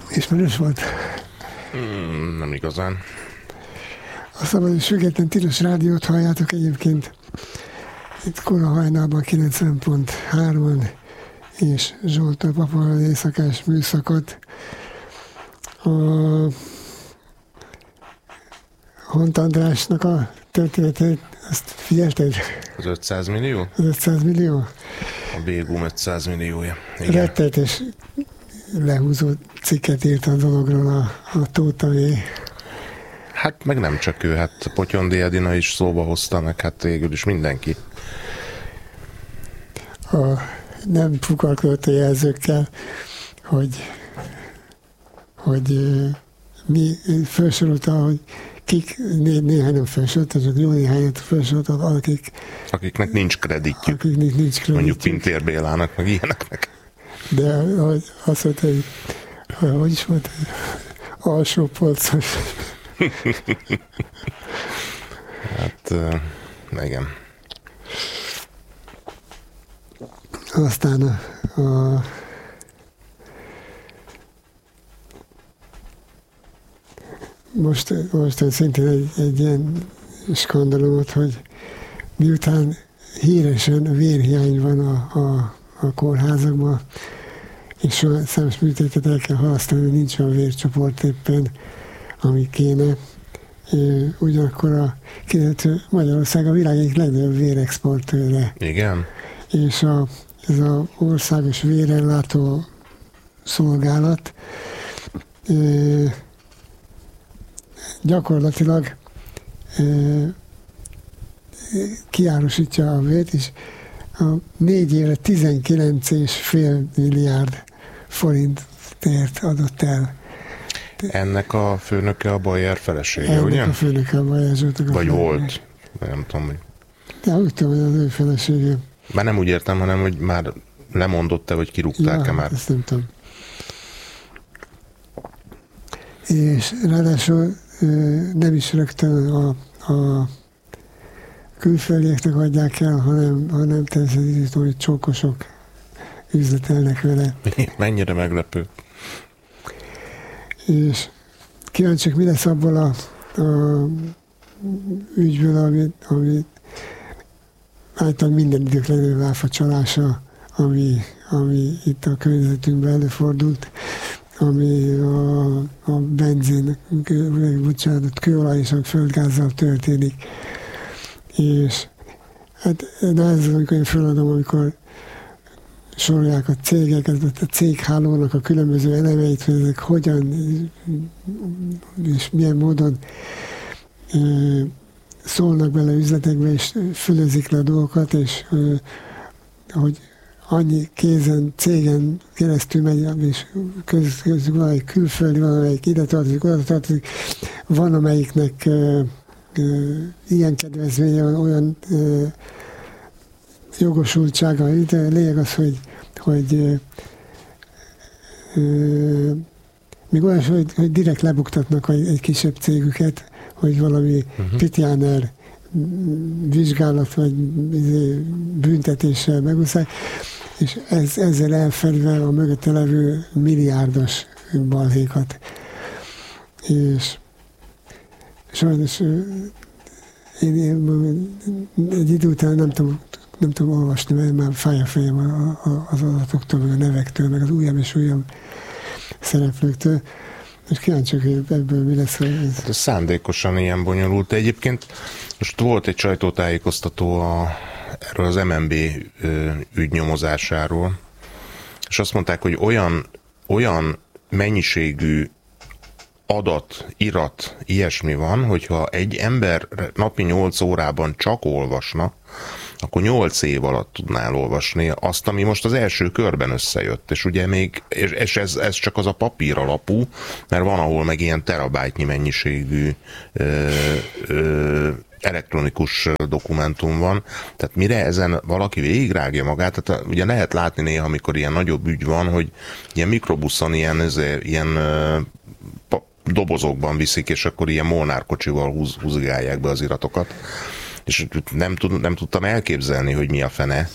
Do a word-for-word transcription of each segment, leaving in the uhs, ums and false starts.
Ismerős volt? Mm, nem igazán. A Szabad és Független Tilos Rádiót halljátok egyébként. Itt kora hajnalban kilencven pont három és Zsoltól Papa éjszakás műszakot. A Hont Andrásnak a történetét, azt figyelted? Az ötszáz millió? Az ötszáz millió? A Bégum ötszáz milliója. Igen. Rettenetes lehúzó cikket írt a dologról a, a Tóth Vé. Hát meg nem csak ő, hát Potyondi Edina is szóba hozta, meg hát végül is mindenki. A nem fukarkodott a jelzőkkel, hogy, hogy mi felsorolta, hogy kik, né, néhány nem felsorolta, csak jó néhányat felsorolta, akik, akiknek nincs kreditjük. Akiknek nincs kreditjük. Mondjuk Pintér Bélának, meg ilyeneknek. De azt mondta, hogy hogy is volt, alsó polcos. Hát, igen. Aztán a, a most, most szintén egy, egy ilyen skandalumot, hogy miután híresen vérhiány van a, a, a kórházakban, és számos műtétet el kell halasztani, nincs olyan vércsoport éppen, ami kéne. Ugyanakkor a kiderült, Magyarország a világ egyik legnagyobb vérexportőre. Igen. És a, ez az országos vérellátó szolgálat e, gyakorlatilag e, kiárusítja a vért, és a négy évre tizenkilenc egész öt milliárd forintért adott el. Ennek a főnöke a Bayer felesége, Ennek ugye? a főnöke a Bayer Zsoltnak a Vagy felesége. volt, de nem tudom, hogy... Ja, úgy tudom, hogy az ő felesége. Már nem úgy értem, hanem, hogy már lemondott-e, vagy kirúgták-e Ja, már. ezt nem tudom. És ráadásul nem is rögtön a, a külföldieknek adják el, hanem, hanem természetesen, hogy csókosok üzletelnek vele. Mennyire meglepő. És kíváncsiak, mi lesz abból a, a ügyből, ami, ami általában minden idők legnagyobb áfacsalása, ami, ami itt a környezetünkben előfordult, ami a, a benzin, bocsánat, kőolaj és a földgázzal történik. És hát de ez az, amikor én feladom, amikor sorolják a cégeket, a céghálónak a különböző elemeit, hogy ezek hogyan és milyen módon e, szólnak bele üzletekbe, és fölözik le a dolgokat, és e, hogy annyi kézen, cégen keresztül megy, és közül köz, valamelyik külföldi, valamelyik ide tartozik, oda tartozik, van amelyiknek e, e, ilyen kedvezménye van, olyan e, jogosultsága, de lényeg az, hogy, hogy ö, ö, még olyan, hogy, hogy direkt lebuktatnak egy, egy kisebb cégüket, hogy valami uh-huh. Pitjáner vizsgálat vagy büntetéssel megúszák, és ez, ezzel elfedve a mögötte levő milliárdos balhékat. És sajnos én, én egy idő után nem tudom, nem tudom olvasni, mert már fáj a fejem az adatoktól, meg a nevektől, meg az újabb és újabb szereplőktől. És kíváncsiak, hogy ebből mi lesz. Ez... Ez szándékosan ilyen bonyolult. Egyébként most volt egy sajtótájékoztató a, erről az em en bé ügynyomozásáról, és azt mondták, hogy olyan, olyan mennyiségű adat, irat, ilyesmi van, hogyha egy ember napi nyolc órában csak olvasna, akkor nyolc év alatt tudnál olvasni azt, ami most az első körben összejött. És ugye még, és ez, ez csak az a papír alapú, mert van, ahol meg ilyen terabájtnyi mennyiségű ö, ö, elektronikus dokumentum van. Tehát mire ezen valaki végigrágja magát, tehát ugye lehet látni néha, amikor ilyen nagyobb ügy van, hogy ilyen mikrobuszon ilyen, ez, ilyen ö, dobozokban viszik, és akkor ilyen Molnár kocsival húz, húzgálják be az iratokat. És nem, tud, nem tudtam elképzelni, hogy mi a fene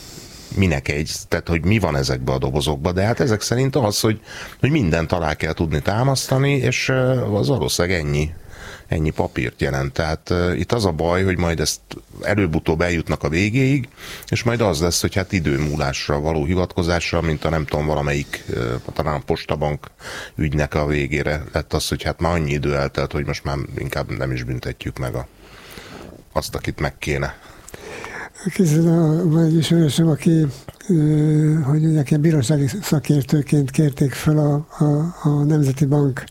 minek egy, tehát hogy mi van ezekbe a dobozokba, de hát ezek szerint az, hogy, hogy mindent alá kell tudni támasztani, és az valószínűleg ennyi, ennyi papírt jelent. Tehát uh, itt az a baj, hogy majd ezt előbb-utóbb eljutnak a végéig, és majd az lesz, hogy hát időmúlásra való hivatkozásra, mint a nem tudom, valamelyik, uh, talán a Postabank ügynek a végére lett az, hogy hát már annyi idő eltelt, hogy most már inkább nem is büntetjük meg a, azt, akit meg kéne. Készül van egy ismerősöm, aki, hogy mondják, ilyen bírósági szakértőként kérték fel a, a, a Nemzeti Bank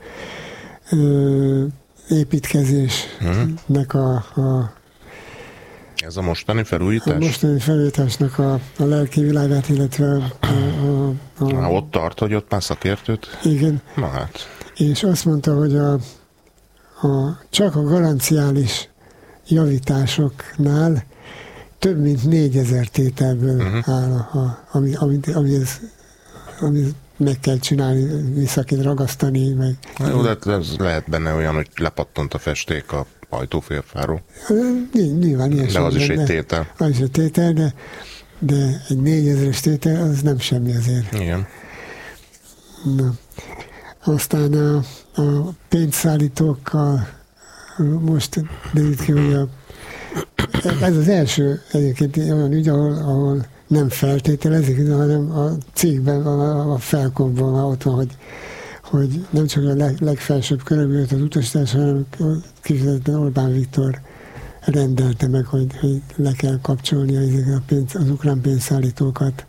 építkezésnek a, a ez a mostani felújítás? A mostani felújításnak a, a lelki világát, illetve a, a, a, Na, ott tart, hogy ott már szakértőt? Igen. Na hát. És azt mondta, hogy a, a, csak a garanciális javításoknál több mint négyezer tételből uh-huh. áll, a, a, ami, ami, ami, ez, ami meg kell csinálni, vissza kell ragasztani. Meg, Na jó, de ez lehet benne olyan, hogy lepattant a festék a ajtófélfáról. Nyilván ilyen. De az is egy tétel. Az is egy tétel, de, de egy négyezeres tétel az nem semmi azért. Igen. Na. Aztán a, a pénzszállítókkal most derült ki, hogy a ez az első egyébként olyan ügy, ahol, ahol nem feltételezik, hanem a cégben, a, a felkomban már ott van, hogy, hogy nem csak a leg, legfelsőbb körülbelül az utasítás, hanem kifejezetten Orbán Viktor rendelte meg, hogy, hogy le kell kapcsolni ezeket a pénz, az ukrán pénzszállítókat.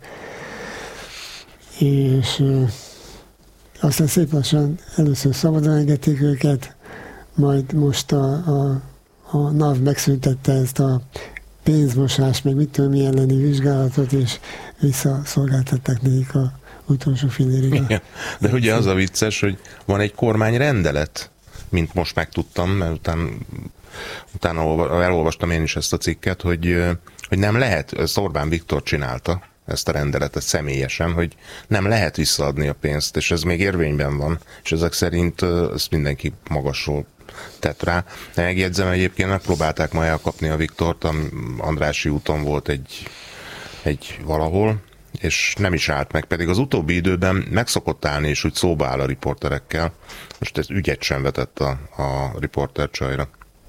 És e, aztán szép lassan először szabadon engedték őket, majd most a, a a NAV megszüntette ezt a pénzmosás, meg mit tudom, mi elleni vizsgálatot, és visszaszolgáltatták nekik a utolsó fillérig. Igen. De ugye az a vicces, hogy van egy kormányrendelet, mint most megtudtam, mert utána, utána elolvastam én is ezt a cikket, hogy, hogy nem lehet, ezt Orbán Viktor csinálta, ezt a rendeletet személyesen, hogy nem lehet visszaadni a pénzt, és ez még érvényben van, és ezek szerint ezt mindenki magasról tett rá. De megjegyzem, egyébként megpróbálták ma elkapni a Viktort, a Andrássy úton volt egy, egy valahol, és nem is állt meg, pedig az utóbbi időben meg szokott állni, és úgy szóba áll a riporterekkel. Most ez ügyet sem vetett a, a riporter csajra.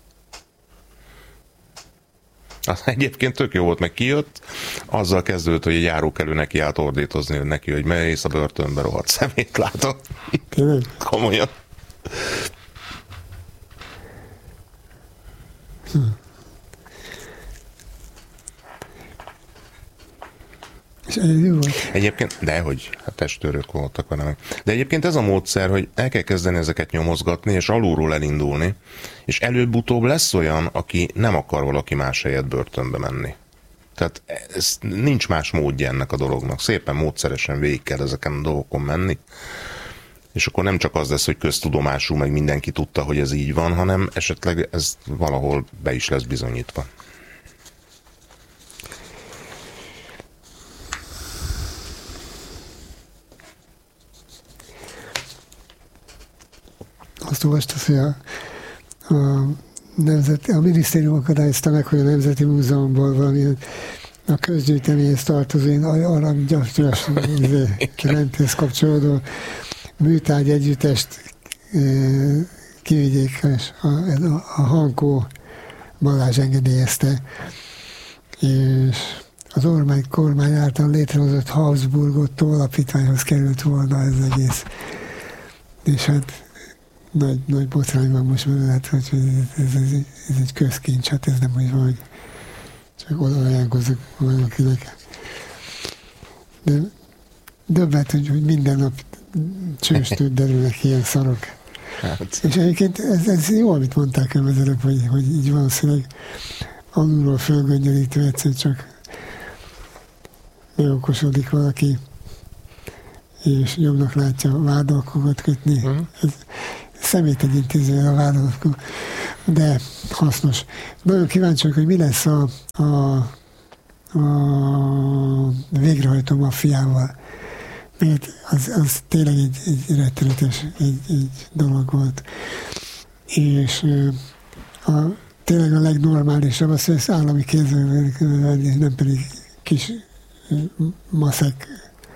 Az egyébként tök jó volt, meg kijött, azzal kezdődött, hogy egy járókelő neki állt ordítozni neki, hogy mész a börtönbe, rohadt szemét látod. Komolyan. Hm. És ez jó volt. Egyébként, dehogy, hát testőrök voltak vele meg. De egyébként ez a módszer, hogy el kell kezdeni ezeket nyomozgatni, és alulról elindulni, és előbb-utóbb lesz olyan, aki nem akar valaki más helyet börtönbe menni. Tehát ez, nincs más módja ennek a dolognak. Szépen módszeresen végig kell ezeken a dolgokon menni, és akkor nem csak az lesz, hogy köztudomású, meg mindenki tudta, hogy ez így van, hanem esetleg ez valahol be is lesz bizonyítva. Azt olvastad, hogy a, a, nemzeti, a minisztérium akadályozta meg, hogy a Nemzeti Múzeumból valamilyen a közgyűjteményhez tartozó arany gyaftyas rendhez kapcsolódó műtárgy együttest e, kivigyék, és a, a, a Hankó Balázs engedélyezte, és az Orbán kormány által létrehozott Habsburgot alapítványhoz került volna ez egész. És hát nagy, nagy botrány van most már, hát, hogy ez, ez, ez egy közkincs, hát ez nem úgy van, hogy csak oda ajánlkozzak valakinek. De döbbent, hogy, hogy minden nap csőstől derülnek ilyen szarok. Hát. És egyébként ez, ez jó, amit mondták el ezelőbb, hogy, hogy így valószínűleg alulról fölgöngyölítve egyszer csak megokosodik valaki, és jobbnak látja vádalkokat kötni. Uh-huh. Ez személytelen intézően a vádalkó, de hasznos. Nagyon kíváncsi vagyok, hogy mi lesz a, a, a végrehajtó maffiával. Mert az, az tényleg egy, egy rettenetes egy, egy dolog volt. És a, tényleg a legnormálisabb az, hogy ezt állami kézben, nem pedig kis maszek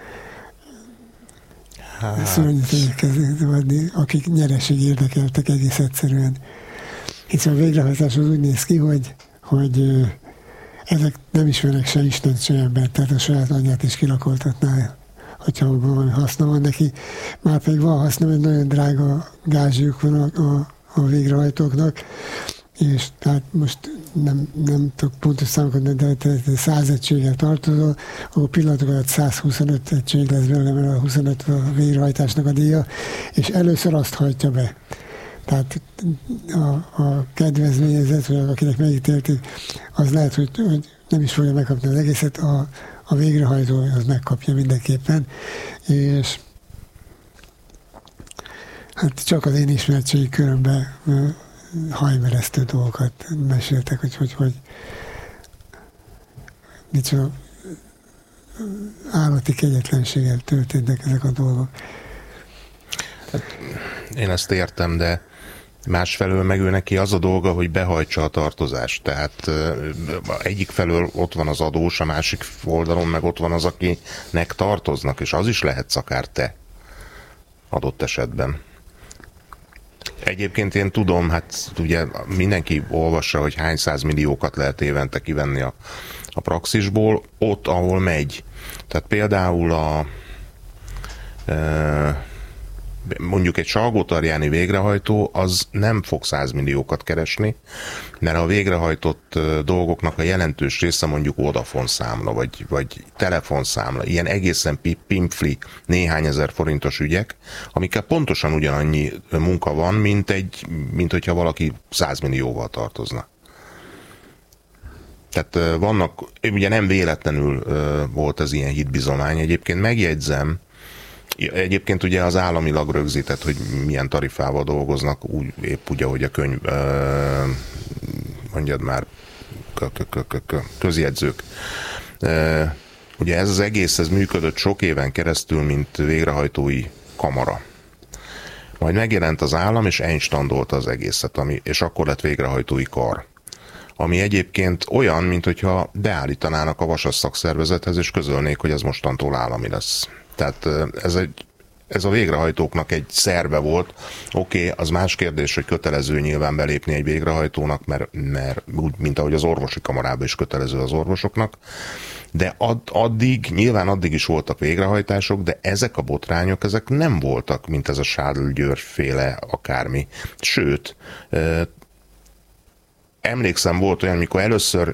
hát. szörnyűségek kezdtek adni, akik nyereség érdekeltek egész egyszerűen. Hiszen a végrehajtás az úgy néz ki, hogy, hogy ezek nem ismernek se Istent, se embert, tehát a saját anyját is kilakoltatná, hogyha valami haszna van neki. Már pedig van haszna, mert nagyon drága gázsiuk van a, a, a végrehajtóknak, és tehát most nem, nem tudok pontos számokat, de te száz egységgel tartozol, akkor pillanatok alatt száz huszonöt egység lesz belőle, mert a huszonöt a végrehajtásnak a díja, és először azt hajtja be. Tehát a, a kedvezményezet, vagy akinek megítélték, az lehet, hogy, hogy nem is fogja megkapni az egészet, a, a végrehajtó az megkapja mindenképpen, és hát csak az én ismertségi körömben hajmeresztő dolgokat meséltek, hogy hogy, hogy micsoda állati kegyetlenséggel történnek ezek a dolgok. Hát, én ezt értem, de másfelől meg ő neki az a dolga, hogy behajtsa a tartozást. Tehát egyik felől ott van az adós, a másik oldalon meg ott van az, akinek tartoznak, és az is lehetsz akár te adott esetben. Egyébként én tudom, hát ugye mindenki olvassa, hogy hány százmilliókat lehet évente kivenni a, a praxisból, ott, ahol megy. Tehát például a e, mondjuk egy Salgótarjáni végrehajtó, az nem fog százmilliókat keresni, mert a végrehajtott dolgoknak a jelentős része mondjuk Vodafone számla, vagy, vagy telefonszámla, ilyen egészen pimpfli néhány ezer forintos ügyek, amikkel pontosan ugyanannyi munka van, mint, egy, mint hogyha valaki százmillióval tartozna. Tehát vannak, ugye nem véletlenül volt ez ilyen hitbizomány, egyébként megjegyzem, egyébként ugye az államilag rögzített, hogy milyen tarifával dolgoznak, úgy, épp úgy, ahogy a könyv, mondjad már, közjegyzők. Ugye ez az egész, ez működött sok éven keresztül, mint végrehajtói kamara. Majd megjelent az állam, és einstandolta az egészet, ami, és akkor lett végrehajtói kar. Ami egyébként olyan, mint hogyha beállítanának a vasas szakszervezethez, és közölnék, hogy ez mostantól állami lesz. Tehát ez, egy, ez a végrehajtóknak egy szerve volt. Oké, okay, az más kérdés, hogy kötelező nyilván belépni egy végrehajtónak, mert, mert úgy, mint ahogy az orvosi kamarában is kötelező az orvosoknak, de add, addig, nyilván addig is voltak végrehajtások, de ezek a botrányok, ezek nem voltak, mint ez a Sádl György féle akármi. Sőt, emlékszem, volt olyan, amikor először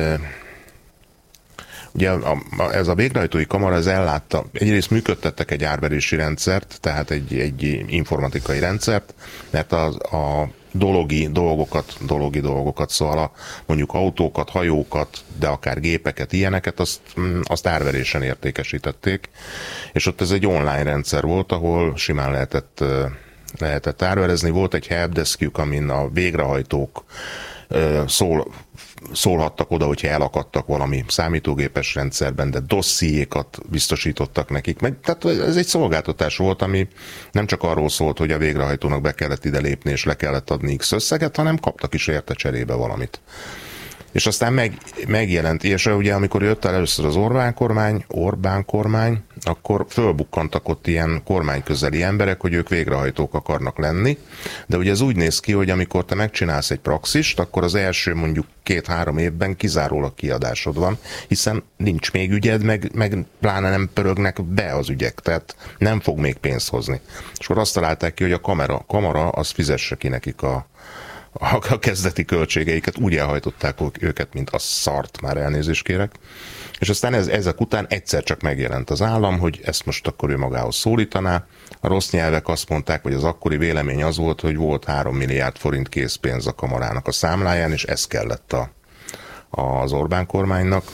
ugye a, a, ez a végrehajtói kamara ez ellátta, egyrészt működtettek egy árverési rendszert, tehát egy, egy informatikai rendszert, mert a, a dologi dolgokat, dologi dolgokat, szóval a, mondjuk autókat, hajókat, de akár gépeket, ilyeneket, azt, azt árverésen értékesítették, és ott ez egy online rendszer volt, ahol simán lehetett, lehetett árverezni. Volt egy helpdeskjük, amin a végrehajtók szól, szólhattak oda, hogyha elakadtak valami számítógépes rendszerben, de dossziékat biztosítottak nekik. Meg, tehát ez egy szolgáltatás volt, ami nem csak arról szólt, hogy a végrehajtónak be kellett ide lépni, és le kellett adni X összeget, hanem kaptak is érte cserébe valamit. És aztán meg, megjelent, és ugye amikor jött el először az Orbán kormány, Orbán kormány, akkor fölbukkantak ott ilyen kormányközeli emberek, hogy ők végrehajtók akarnak lenni, de ugye ez úgy néz ki, hogy amikor te megcsinálsz egy praxist, akkor az első mondjuk két-három évben kizárólag kiadásod van, hiszen nincs még ügyed, meg, meg pláne nem pörögnek be az ügyek, tehát nem fog még pénzt hozni. És akkor azt találták ki, hogy a kamera, kamera az fizesse ki nekik a a kezdeti költségeiket, úgy elhajtották őket, mint a szart, már elnézést kérek. És aztán ez, ezek után egyszer csak megjelent az állam, hogy ezt most akkor ő magához szólítaná. A rossz nyelvek azt mondták, hogy az akkori vélemény az volt, hogy volt három milliárd forint készpénz a kamarának a számláján, és ez kellett a, az Orbán kormánynak.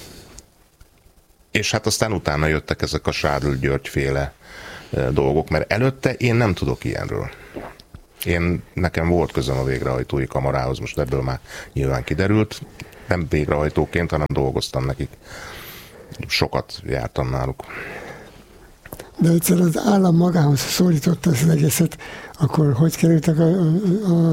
És hát aztán utána jöttek ezek a Sádl György féle dolgok, mert előtte én nem tudok ilyenről. Én, nekem volt közöm a végrehajtói kamarához, most ebből már nyilván kiderült. Nem végrehajtóként, hanem dolgoztam nekik. Sokat jártam náluk. De egyszer az állam magához szólította az egészet, akkor hogy kerültek a, a,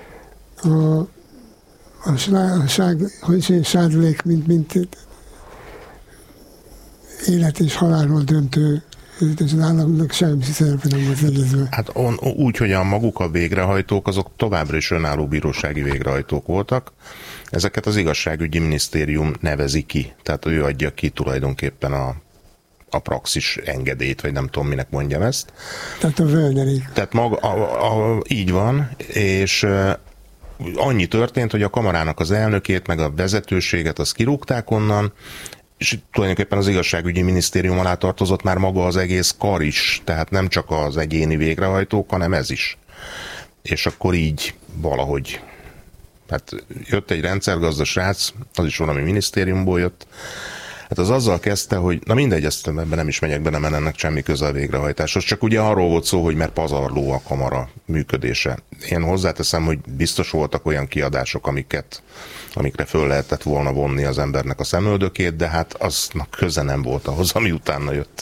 a, a, a, ság, hogy Sádlék, mint, mint élet és halálról döntő, és az államnak semmi szerepe nem volt egészben. Hát on, úgy, hogy a maguk a végrehajtók, azok továbbra is önálló bírósági végrehajtók voltak. Ezeket az igazságügyi minisztérium nevezi ki, tehát ő adja ki tulajdonképpen a, a praxis engedélyt, vagy nem tudom, minek mondjam ezt. Tehát a völnyerik. Tehát maga, a, a, így van, és annyi történt, hogy a kamarának az elnökét, meg a vezetőséget azt kirúgták onnan, és tulajdonképpen az igazságügyi minisztérium alá tartozott már maga az egész kar is, tehát nem csak az egyéni végrehajtók, hanem ez is. És akkor így valahogy, hát jött egy rendszergazda srác, az is valami minisztériumból jött, hát az azzal kezdte, hogy na mindegy, ezt ebben nem is megyek bele, mert ennek semmi köze a végrehajtáshoz. Csak ugye arról volt szó, hogy mert pazarló a kamara működése. Én hozzáteszem, hogy biztos voltak olyan kiadások, amiket, amikre föl lehetett volna vonni az embernek a szemöldökét, de hát aznak köze nem volt ahhoz, ami utána jött.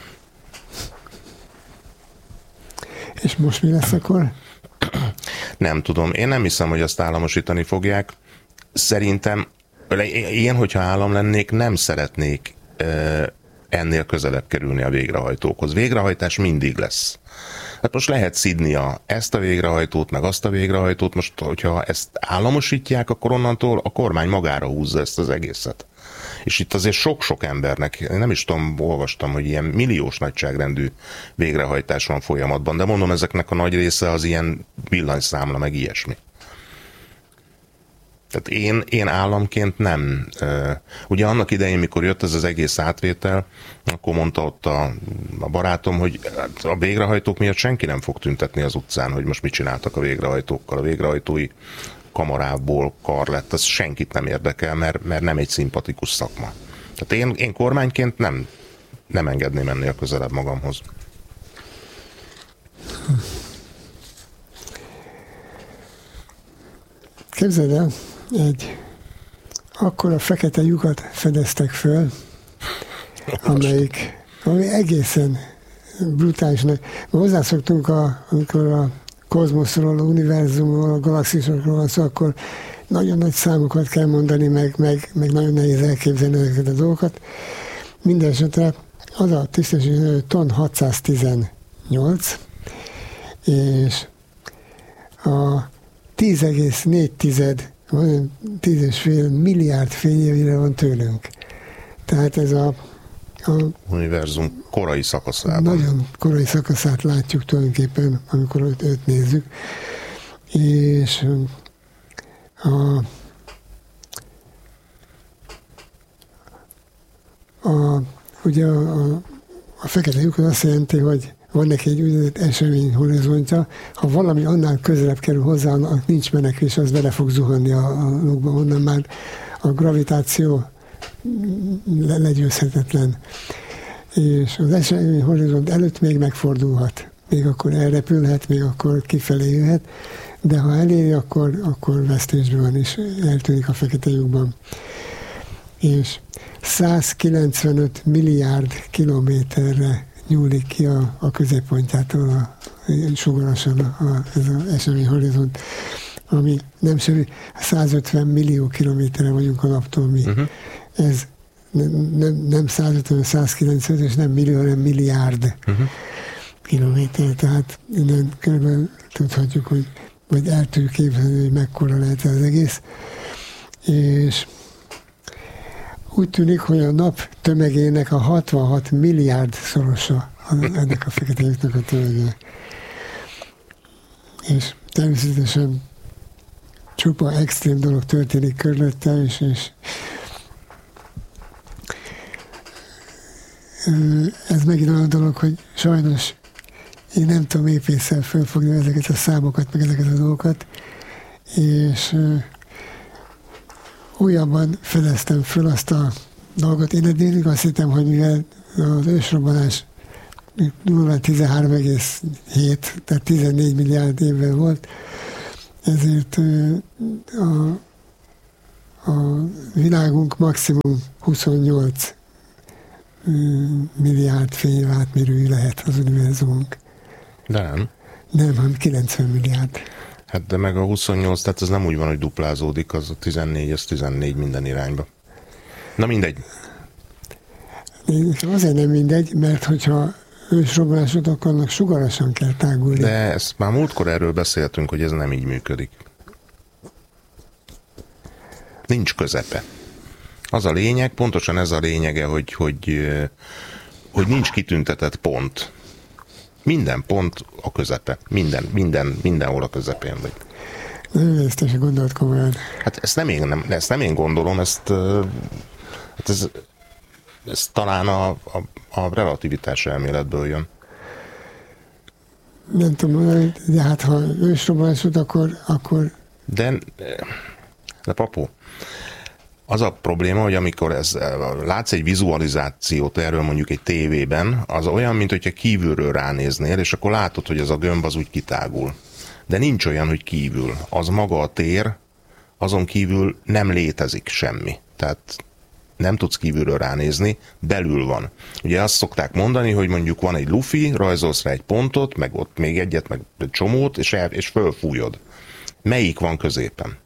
És most mi lesz akkor? Nem tudom. Én nem hiszem, hogy azt államosítani fogják. Szerintem én, hogyha állam lennék, nem szeretnék ennél közelebb kerülni a végrehajtókhoz. Végrehajtás mindig lesz. Hát most lehet szidni a, ezt a végrehajtót, meg azt a végrehajtót, most, hogyha ezt államosítják, akkor onnantól a kormány magára húzza ezt az egészet. És itt azért sok-sok embernek, én nem is tudom, olvastam, hogy ilyen milliós nagyságrendű végrehajtás van folyamatban, de mondom, ezeknek a nagy része az ilyen villanyszámla, meg ilyesmi. Tehát én, én államként nem. Ugye annak idején, mikor jött ez az egész átvétel, akkor mondta ott a, a barátom, hogy a végrehajtók miatt senki nem fog tüntetni az utcán, hogy most mit csináltak a végrehajtókkal. A végrehajtói kamarából kar lett, az senkit nem érdekel, mert, mert nem egy szimpatikus szakma. Tehát én, én kormányként nem, nem engedném ennél közelebb magamhoz. Képzeld el, egy akkora fekete lyukat fedeztek föl, amelyik, ami egészen brutálisnak. Hozzászoktunk, a, amikor a kozmoszról, a univerzumról, a galaxisokról van szó, akkor nagyon nagy számokat kell mondani, meg, meg, meg nagyon nehéz elképzelni ezeket a dolgokat. Mindenesetre az a tisztességű ton hatszáztizennyolc, és a tíz egész négy tized, tíz és fél milliárd fényévire van tőlünk. Tehát ez a, a univerzum korai szakaszában. Nagyon korai szakaszát látjuk tulajdonképpen, amikor őt, őt nézzük. És a, a, ugye a, a, a fekete lyuk azt jelenti, hogy van neki egy úgynevezett esemény horizontja, ha valami annál közelebb kerül hozzá, annak nincs menekvés, az bele fog zuhanni a, a lukba, onnan már a gravitáció le, legyőzhetetlen. És az esemény horizont előtt még megfordulhat, még akkor elrepülhet, még akkor kifelé jöhet, de ha eléri, akkor, akkor vesztésben van, és eltűnik a fekete lyukban. És százkilencvenöt milliárd kilométerre nyúlik ki a, a középpontjától a, sugarasan a, a, ez az eseményhorizont, ami nem semmi, százötven millió kilométerre vagyunk a naptól mi. Uh-huh. Ez nem, nem, nem százötven, százkilencven, és nem millió, hanem milliárd uh-huh. kilométer. Tehát innen körülbelül tudhatjuk, hogy vagy el tudjuk képzelni, hogy mekkora lehet az egész. És úgy tűnik, hogy a nap tömegének a hatvanhat milliárd szorosa ennek a fekete lyuknak a tömege. És természetesen csupa extrém dolog történik körülötte, és, és ez megint olyan dolog, hogy sajnos én nem tudom épészel fölfogni ezeket a számokat, meg ezeket a dolgokat, és újabban fedeztem föl azt a dolgot. Én eddig azt hittem, hogy mivel az ősrobbanás nulla tizenhárom egész hét, tehát tizennégy milliárd évvel volt, ezért a, a világunk maximum huszonnyolc milliárd fényév átmérőjű lehet az univerzumunk. De nem. Nem, hanem kilencven milliárd. Hát de meg a huszonnyolc, tehát ez nem úgy van, hogy duplázódik, az a tizennégy, az tizennégy minden irányba. Na mindegy. Nekem azért nem mindegy, mert hogyha ősrobbanásot akarnak, sugarasan kell tágulni. De ezt már múltkor erről beszéltünk, hogy ez nem így működik. Nincs közepe. Az a lényeg, pontosan ez a lényege, hogy, hogy, hogy nincs kitüntetett pont. Minden pont a közepe. Minden, minden, mindenhol a közepén vagy. Nem, ezt se gondolt komolyan. Hát ezt nem én, nem, ezt nem én gondolom, ezt, hát ez, ez talán a, a, a relativitás elméletből jön. Nem tudom, de hát ha ősrobbanásod, akkor, akkor... De, de papu, az a probléma, hogy amikor ez, látsz egy vizualizációt erről mondjuk egy tévében, az olyan, mint hogyha kívülről ránéznél, és akkor látod, hogy ez a gömb az úgy kitágul. De nincs olyan, hogy kívül. Az maga a tér, azon kívül nem létezik semmi. Tehát nem tudsz kívülről ránézni, belül van. Ugye azt szokták mondani, hogy mondjuk van egy lufi, rajzolsz rá egy pontot, meg ott még egyet, meg egy csomót, és, el, és fölfújod. Melyik van középen?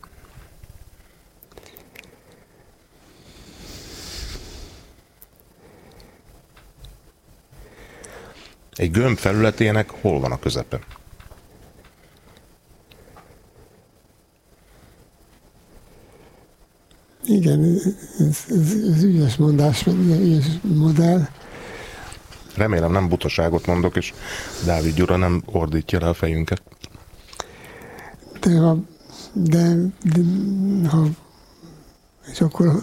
Egy gömb felületének hol van a közepe? Igen, ez, ez, ez ügyes mondás, ügyes modell. Remélem nem butaságot mondok, és Dávid Gyura nem ordítja le a fejünket. De ha, de, de ha, és akkor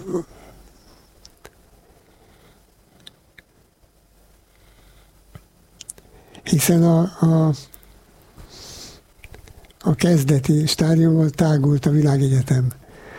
hiszen a, a, a kezdeti stádiumban tágult a világegyetem.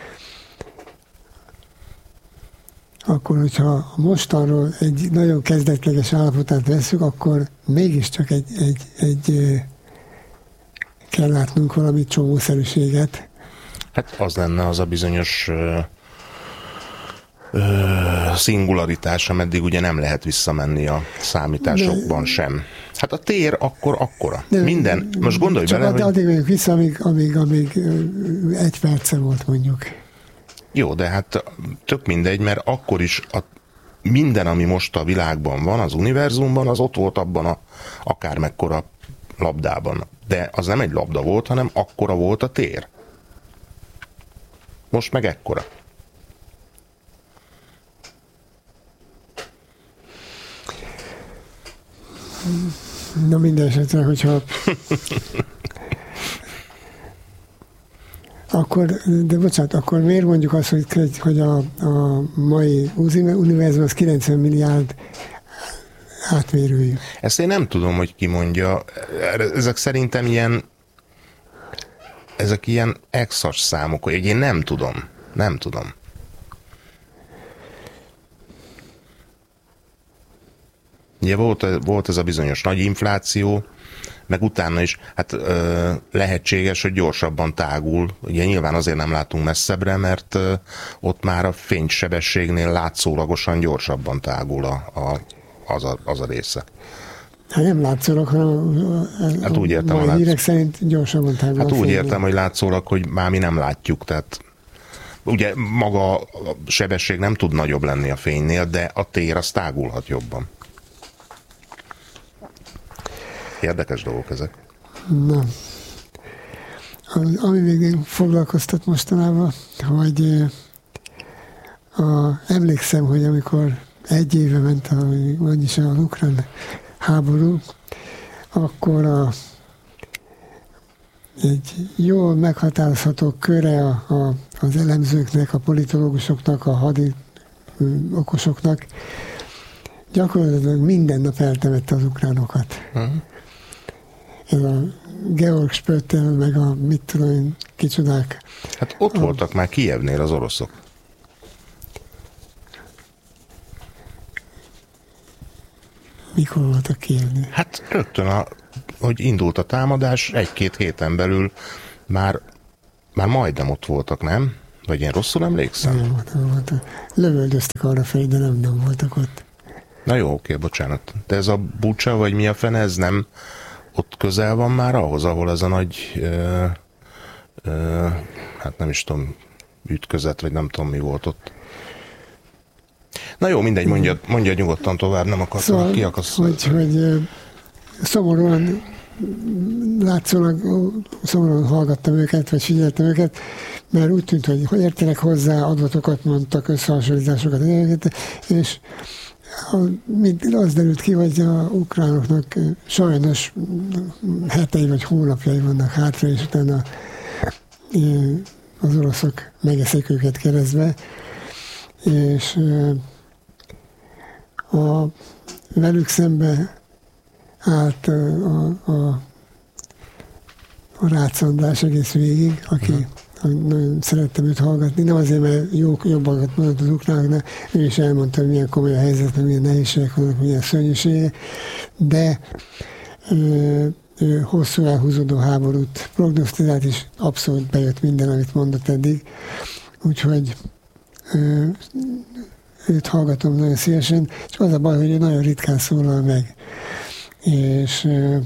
Akkor, hogyha a mostanról egy nagyon kezdetleges állapotát veszük, akkor mégiscsak egy, egy, egy kell látnunk valami csomószerűséget. Hát az lenne az a bizonyos ö, ö, szingularitás, ameddig ugye nem lehet visszamenni a számításokban de, sem. Hát a tér akkor akkora. De, Minden, most gondolj csak bele, hogy... Csak addig megyünk vissza, amíg, amíg, amíg egy perce volt mondjuk. Jó, de hát tök mindegy, mert akkor is a, minden, ami most a világban van, az univerzumban, az ott volt abban a akármekkora labdában. De az nem egy labda volt, hanem akkora volt a tér. Most meg ekkora. Na minden esetre, hogyha akkor, de bocsánat, akkor miért mondjuk azt, hogy, hogy a, a mai univerzum az kilencven milliárd átmérőjű? Ezt én nem tudom, hogy ki mondja. Ezek szerintem ilyen ezek ilyen exas számok, hogy én nem tudom. Nem tudom. Ugye volt, volt ez a bizonyos nagy infláció, meg utána is, hát ö, lehetséges, hogy gyorsabban tágul. Ugye nyilván azért nem látunk messzebbre, mert ö, ott már a fénysebességnél látszólagosan gyorsabban tágul a, a, az, a, az a része. Hát nem látszólag, hanem hát úgy értem, a hírek látsz... szerint gyorsabban tágul. Hát úgy értem, hogy látszólag, hogy már mi nem látjuk, tehát ugye maga a sebesség nem tud nagyobb lenni a fénynél, de a tér az tágulhat jobban. Érdekes dolgok ezek. Na, ami még foglalkoztat mostanában, hogy a, emlékszem, hogy amikor egy éve ment, vagyis az ukrán háború, akkor a, egy jól meghatározható köre a, a, az elemzőknek, a politológusoknak, a hadi okosoknak gyakorlatilag minden nap eltemette az ukránokat. Uh-huh. Ez a Georg Spöttel, meg a mit tudom én, kicsodák. Hát ott a... voltak már Kijevnél az oroszok. Mikor voltak Kijevnél? Hát rögtön, a, hogy indult a támadás, egy-két héten belül már, már majdnem ott voltak, nem? Vagy én rosszul emlékszem? Nem voltak, voltak. Lövöldöztek arra felé, de nem, nem voltak ott. Na jó, oké, bocsánat. De ez a Bucsa, vagy mi a fene, ez nem ott közel van már ahhoz, ahol ez a nagy, ö, ö, hát nem is tudom, ütközet, vagy nem tudom, mi volt ott. Na jó, mindegy, mondja, mondja nyugodtan tovább, nem akartam szóval, kiakasztani. Hogy, hogy szomorúan látszólag szomorúan hallgattam őket, vagy figyeltem őket, mert úgy tűnt, hogy értenek hozzá, adatokat mondtak, összehasonlításokat, és az derült ki, hogy a ukránoknak sajnos hetei vagy hónapjai vannak hátra, és utána az oroszok megeszik őket keresztbe, és a, velük szembe állt a, a, a Rácz András egész végig, aki uh-huh. nagyon szerettem őt hallgatni, nem azért, mert jó, jobbakat mondott az ukránoknak, ő is elmondta, hogy milyen komoly a helyzet, milyen nehézségek vannak, milyen szörnyűségek, de ő, ő hosszú elhúzódó háborút prognosztizált, és abszolút bejött minden, amit mondott eddig, úgyhogy ő, őt hallgatom nagyon szívesen, és az a baj, hogy ő nagyon ritkán szólal meg. És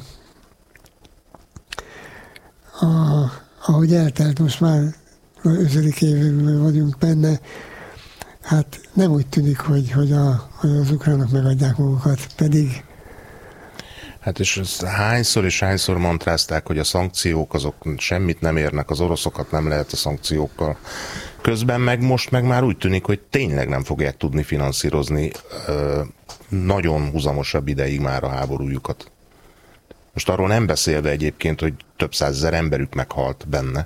a, ahogy eltelt, most már ötödik évben vagyunk benne, hát nem úgy tűnik, hogy, hogy, a, hogy az ukránok megadják magukat, pedig... Hát és hányszor és hányszor mantrázták, hogy a szankciók azok semmit nem érnek, az oroszokat nem lehet a szankciókkal. Közben meg most meg már úgy tűnik, hogy tényleg nem fogják tudni finanszírozni ö, nagyon húzamosabb ideig már a háborújukat. Most arról nem beszélve egyébként, hogy több százezer emberük meghalt benne.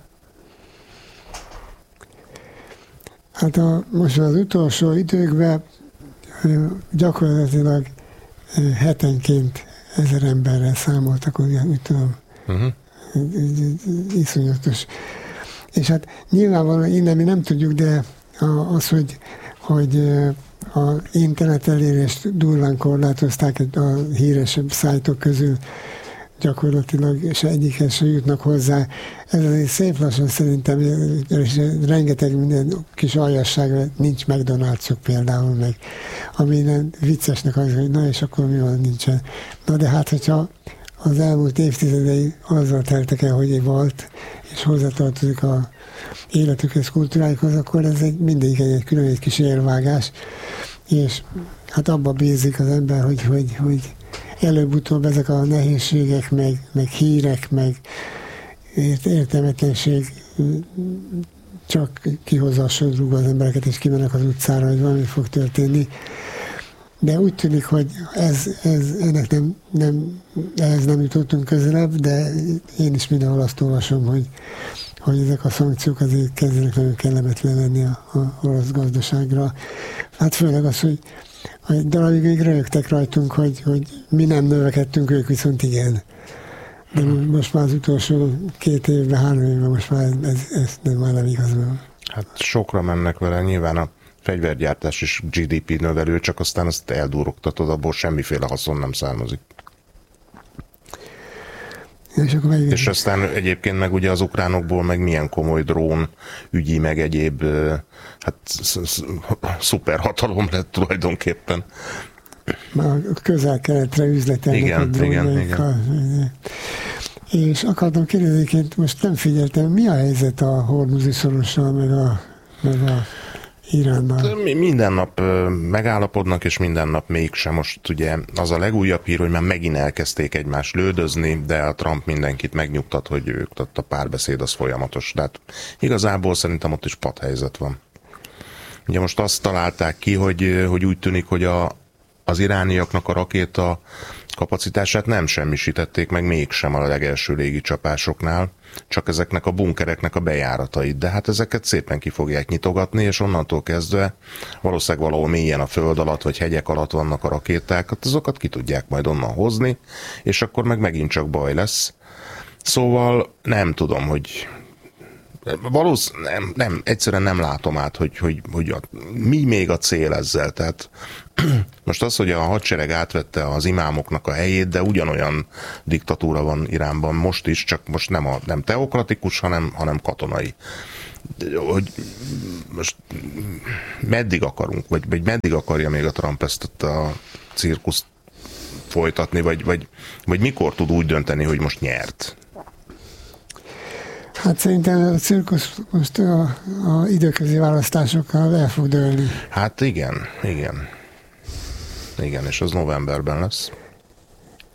Hát a, most az utolsó időkben gyakorlatilag hetenként ezer emberrel számoltak, úgy tudom. Uh-huh. Iszonyatos. És hát nyilvánvalóan innen mi nem tudjuk, de az, hogy, hogy az internet elérést durván korlátozták a híresebb szájtok közül, gyakorlatilag, és egyikhez se jutnak hozzá. Ez azért szép lassan szerintem, és rengeteg minden kis aljasság, nincs McDonald's-ok például, meg ami viccesnek az, hogy na és akkor mi van, nincsen. Na de hát, hogyha az elmúlt évtizedei azzal teltek el, hogy volt, és hozzátartozik a életükhez, kultúráikhoz, akkor ez egy, mindig egy, egy külön egy kis érvágás, és hát abba bízik az ember, hogy, hogy, hogy előbb-utóbb ezek a nehézségek, meg, meg hírek, meg ért, értelmetlenség csak kihozza a sodrúba az embereket, és kimennek az utcára, hogy valami fog történni. De úgy tűnik, hogy ez, ez ennek nem, nem, ehhez nem jutottunk közelebb, de én is mindenhol azt olvasom, hogy, hogy ezek a szankciók azért kezdenek nagyon kellemetlen lenni a, a orosz gazdaságra. Hát főleg az, hogy egy darabig még rögtek rajtunk, hogy, hogy mi nem növekedtünk, ők viszont igen. De most már az utolsó két évben, három évben most már ez, ez nem már nem igaz. Hát sokra mennek vele, nyilván a fegyvergyártás is gé dé pé növelő, csak aztán azt eldurogtatod, abból semmiféle haszon nem származik. És, akkor meg... és aztán egyébként meg ugye az ukránokból meg milyen komoly drón ügyi, meg egyéb hát szuperhatalom lett tulajdonképpen. Már közel-keletre üzletelnek igen, a drónjaikkal. Igen. És akartam kérdezni, most nem figyeltem, mi a helyzet a Hormuzi szorossal, meg a, meg a Iránnal? Minden nap megállapodnak, és minden nap mégsem. Most ugye az a legújabb hír, hogy már megint elkezdték egymást lődözni, de a Trump mindenkit megnyugtat, hogy ők a párbeszéd az folyamatos. Tehát igazából szerintem ott is padhelyzet van. Ugye most azt találták ki, hogy, hogy úgy tűnik, hogy a, az irániaknak a rakéta kapacitását nem semmisítették meg mégsem a legelső légicsapásoknál, csak ezeknek a bunkereknek a bejáratait, de hát ezeket szépen ki fogják nyitogatni, és onnantól kezdve valószínűleg valahol mélyen a föld alatt, vagy hegyek alatt vannak a rakéták, hát azokat ki tudják majd onnan hozni, és akkor meg megint csak baj lesz. Szóval nem tudom, hogy valószínűleg nem, nem, egyszerűen nem látom át, hogy, hogy, hogy a, mi még a cél ezzel. Tehát most az, hogy a hadsereg átvette az imámoknak a helyét, de ugyanolyan diktatúra van Iránban most is, csak most nem, a, nem teokratikus, hanem, hanem katonai. Hogy most meddig akarunk, vagy, vagy meddig akarja még a Trump ezt a cirkuszt folytatni, vagy, vagy, vagy mikor tud úgy dönteni, hogy most nyert? Hát szerintem a cirkusz most a, a időközi választásokkal el fog dőlni. Hát igen, igen. Igen, és az novemberben lesz.